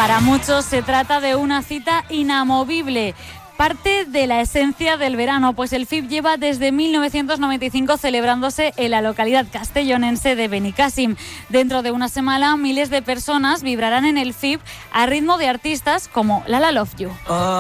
Para muchos se trata de una cita inamovible, parte de la esencia del verano, pues el FIB lleva desde 1995 celebrándose en la localidad castellonense de Benicàssim. Dentro de una semana, miles de personas vibrarán en el FIB a ritmo de artistas como Lala Love You.